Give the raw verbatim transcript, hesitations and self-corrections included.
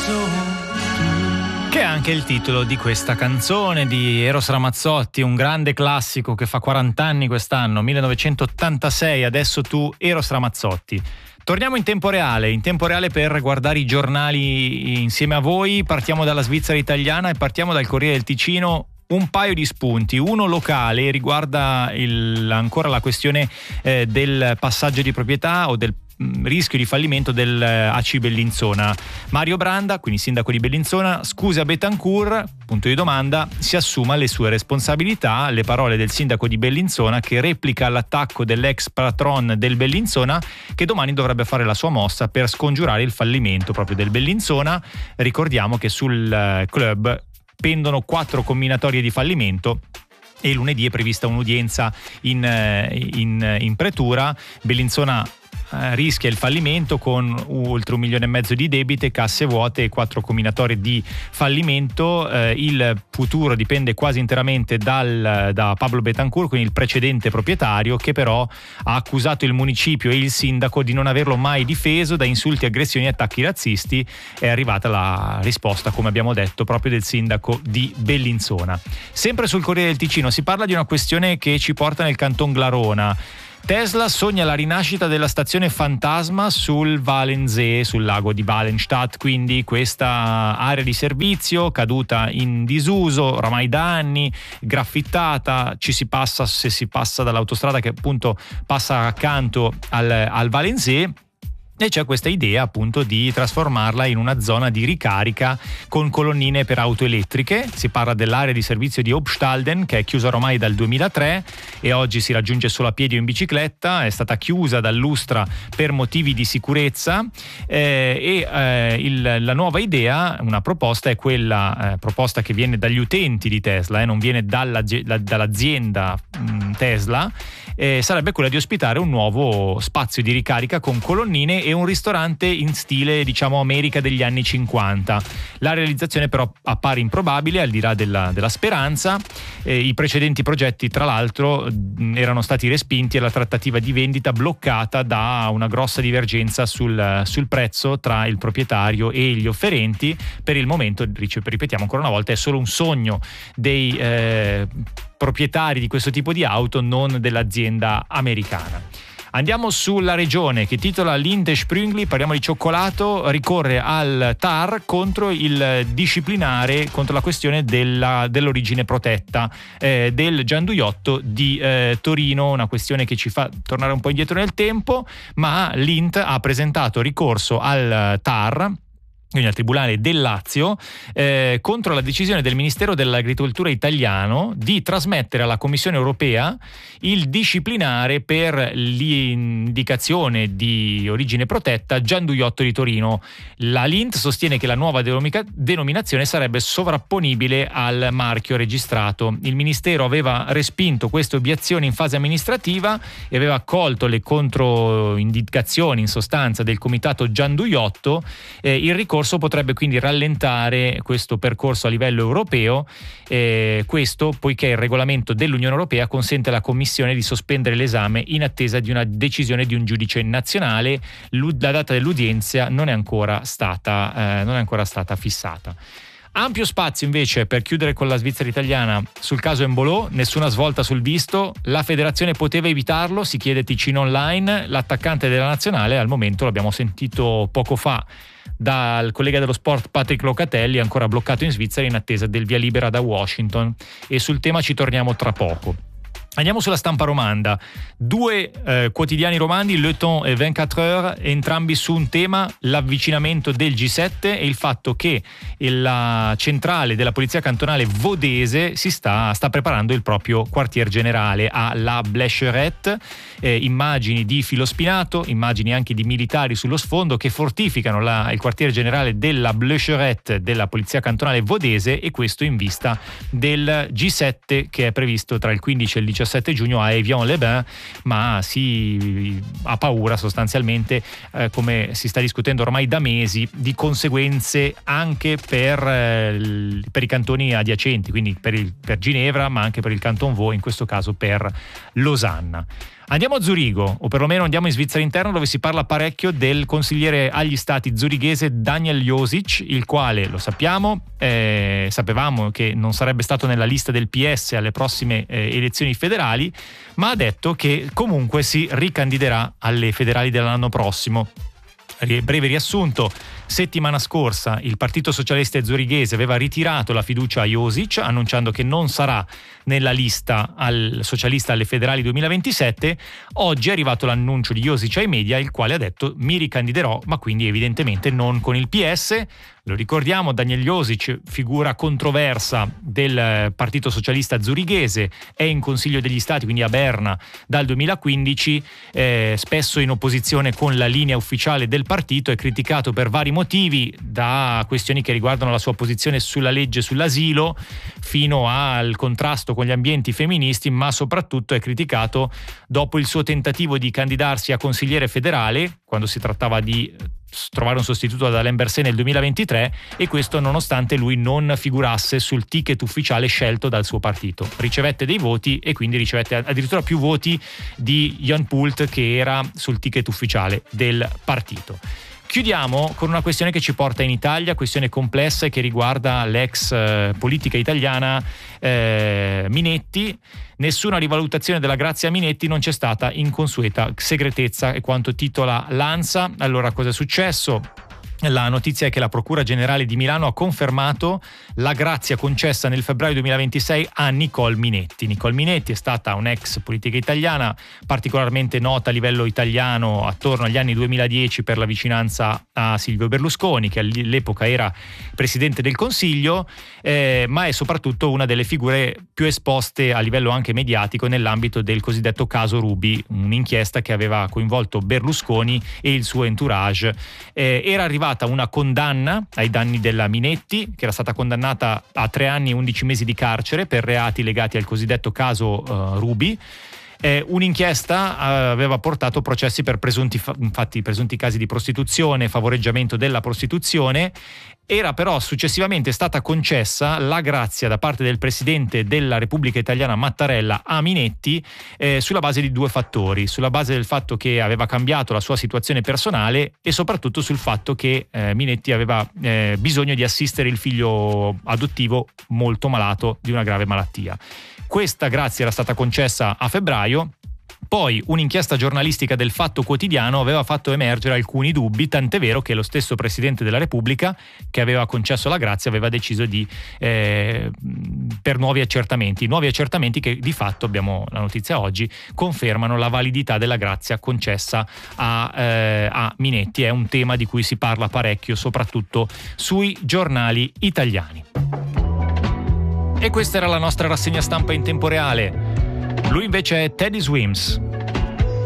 Che è anche il titolo di questa canzone di Eros Ramazzotti, un grande classico che fa quaranta anni quest'anno, millenovecentottantasei, Adesso tu, Eros Ramazzotti. Torniamo in tempo reale, in tempo reale per guardare i giornali insieme a voi. Partiamo dalla Svizzera italiana e partiamo dal Corriere del Ticino. Un paio di spunti, uno locale riguarda il, ancora la questione eh, del passaggio di proprietà o del rischio di fallimento del A C I Bellinzona. Mario Branda, quindi sindaco di Bellinzona, scusa Betancourt, punto di domanda, si assuma le sue responsabilità. Le parole del sindaco di Bellinzona che replica l'attacco dell'ex patron del Bellinzona, che domani dovrebbe fare la sua mossa per scongiurare il fallimento proprio del Bellinzona. Ricordiamo che sul club pendono quattro comminatorie di fallimento e lunedì è prevista un'udienza in, in, in pretura. Bellinzona eh, rischia il fallimento con oltre un milione e mezzo di debite, casse vuote e quattro comminatorie di fallimento. Eh, il futuro dipende quasi interamente dal, da Pablo Betancourt, quindi il precedente proprietario, che però ha accusato il municipio e il sindaco di non averlo mai difeso da insulti, aggressioni e attacchi razzisti. È arrivata la risposta, come abbiamo detto, proprio del sindaco di Bellinzona. Sempre sul Corriere del Ticino si parla di una questione che ci porta nel Canton Glarona. Tesla sogna la rinascita della stazione fantasma sul Walensee, sul lago di Walenstadt, quindi questa area di servizio caduta in disuso oramai da anni, graffittata, ci si passa se si passa dall'autostrada che appunto passa accanto al, al Walensee. E c'è questa idea appunto di trasformarla in una zona di ricarica con colonnine per auto elettriche. Si parla dell'area di servizio di Obstalden, che è chiusa ormai dal duemilatré e oggi si raggiunge solo a piedi o in bicicletta. È stata chiusa dall'Ustra per motivi di sicurezza eh, e eh, il, la nuova idea, una proposta, è quella eh, proposta che viene dagli utenti di Tesla, eh, non viene dalla, la, dall'azienda mh, Tesla, eh, sarebbe quella di ospitare un nuovo spazio di ricarica con colonnine e un ristorante in stile, diciamo, America degli anni cinquanta. La realizzazione però appare improbabile al di là della, della speranza. Eh, I precedenti progetti, tra l'altro, erano stati respinti e la trattativa di vendita bloccata da una grossa divergenza sul, sul prezzo tra il proprietario e gli offerenti. Per il momento, ripetiamo ancora una volta, è solo un sogno dei eh, proprietari di questo tipo di auto, non dell'azienda americana. Andiamo sulla regione che titola Linde Sprüngli, parliamo di cioccolato, ricorre al T A R contro il disciplinare, contro la questione della, dell'origine protetta eh, del gianduiotto di eh, Torino, una questione che ci fa tornare un po' indietro nel tempo, ma l'I N T ha presentato ricorso al T A R, quindi al Tribunale del Lazio, eh, contro la decisione del Ministero dell'Agricoltura italiano di trasmettere alla Commissione europea il disciplinare per l'indicazione di origine protetta gianduiotto di Torino. La L I N T sostiene che la nuova denomica- denominazione sarebbe sovrapponibile al marchio registrato. Il Ministero aveva respinto queste obiezioni in fase amministrativa e aveva accolto le controindicazioni, in sostanza, del Comitato Gianduiotto. Eh, il ricorso potrebbe quindi rallentare questo percorso a livello europeo, eh, questo poiché il regolamento dell'Unione Europea consente alla Commissione di sospendere l'esame in attesa di una decisione di un giudice nazionale. La data dell'udienza non è ancora stata, eh, non è ancora stata fissata. Ampio spazio invece per chiudere con la Svizzera italiana sul caso Embolo, nessuna svolta sul visto, la federazione poteva evitarlo, si chiede Ticino Online. L'attaccante della nazionale, al momento, l'abbiamo sentito poco fa dal collega dello sport Patrick Locatelli, ancora bloccato in Svizzera in attesa del via libera da Washington, e sul tema ci torniamo tra poco. Andiamo sulla stampa romanda. Due eh, quotidiani romani, Le Temps e ventiquattro Heures, entrambi su un tema, l'avvicinamento del G sette e il fatto che la centrale della polizia cantonale vodese si sta, sta preparando il proprio quartier generale a La Blécherette. Eh, immagini di filo spinato, immagini anche di militari sullo sfondo che fortificano la, il quartier generale della Blécherette della polizia cantonale vodese, e questo in vista del G sette che è previsto tra il quindici e il diciassette giugno a Évian-les-Bains, ma si ha paura sostanzialmente, eh, come si sta discutendo ormai da mesi, di conseguenze anche per, eh, per i cantoni adiacenti, quindi per, il, per Ginevra, ma anche per il Canton Vaud, in questo caso per Losanna. Andiamo a Zurigo, o perlomeno andiamo in Svizzera interna, dove si parla parecchio del consigliere agli stati zurighese Daniel Josic, il quale, lo sappiamo, eh, sapevamo che non sarebbe stato nella lista del P S alle prossime eh, elezioni federali, ma ha detto che comunque si ricandiderà alle federali dell'anno prossimo. Breve riassunto: settimana scorsa il Partito Socialista Zurighese aveva ritirato la fiducia a Josic, annunciando che non sarà nella lista al socialista alle federali duemilaventisette. Oggi è arrivato l'annuncio di Josic ai media, il quale ha detto: mi ricandiderò, ma quindi evidentemente non con il P S. Lo ricordiamo, Daniel Josic, figura controversa del Partito Socialista Zurighese, è in Consiglio degli Stati, quindi a Berna, dal duemilaquindici, eh, spesso in opposizione con la linea ufficiale del partito, è criticato per vari motivi, da questioni che riguardano la sua posizione sulla legge sull'asilo fino al contrasto con gli ambienti femministi, ma soprattutto è criticato dopo il suo tentativo di candidarsi a consigliere federale, quando si trattava di trovare un sostituto ad Alain Berset nel duemilaventitré, e questo nonostante lui non figurasse sul ticket ufficiale scelto dal suo partito. Ricevette dei voti e quindi ricevette addirittura più voti di Jan Pult, che era sul ticket ufficiale del partito. Chiudiamo con una questione che ci porta in Italia, questione complessa e che riguarda l'ex eh, politica italiana eh, Minetti. Nessuna rivalutazione della Grazia Minetti, non c'è stata inconsueta segretezza, è quanto titola l'ANSA. Allora, cosa è successo? La notizia è che la Procura Generale di Milano ha confermato la grazia concessa nel febbraio duemilaventisei a Nicole Minetti. Nicole Minetti è stata un'ex politica italiana particolarmente nota a livello italiano attorno agli anni duemiladieci per la vicinanza a Silvio Berlusconi, che all'epoca era presidente del Consiglio, eh, ma è soprattutto una delle figure più esposte a livello anche mediatico nell'ambito del cosiddetto caso Ruby, un'inchiesta che aveva coinvolto Berlusconi e il suo entourage. Eh, era arrivata una condanna ai danni della Minetti, che era stata condannata a tre anni e undici mesi di carcere per reati legati al cosiddetto caso uh, Ruby. Eh, un'inchiesta uh, aveva portato processi per presunti, fa- infatti, presunti casi di prostituzione, favoreggiamento della prostituzione. Era però successivamente stata concessa la grazia da parte del presidente della Repubblica Italiana Mattarella a Minetti eh, sulla base di due fattori: sulla base del fatto che aveva cambiato la sua situazione personale e soprattutto sul fatto che eh, Minetti aveva eh, bisogno di assistere il figlio adottivo molto malato di una grave malattia. Questa grazia era stata concessa a febbraio. Poi un'inchiesta giornalistica del Fatto Quotidiano aveva fatto emergere alcuni dubbi, tant'è vero che lo stesso Presidente della Repubblica, che aveva concesso la grazia, aveva deciso di eh, per nuovi accertamenti, nuovi accertamenti che di fatto, abbiamo la notizia oggi, confermano la validità della grazia concessa a, eh, a Minetti. È un tema di cui si parla parecchio, soprattutto sui giornali italiani. E questa era la nostra rassegna stampa in tempo reale. Lui invece è Teddy Swims.